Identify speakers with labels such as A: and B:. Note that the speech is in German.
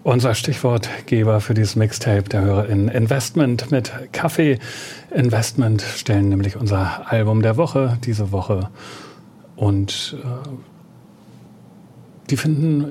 A: Unser Stichwortgeber für dieses Mixtape der HörerInnen: Investment mit Kaffee. Investment stellen nämlich unser Album der Woche diese Woche. Und die finden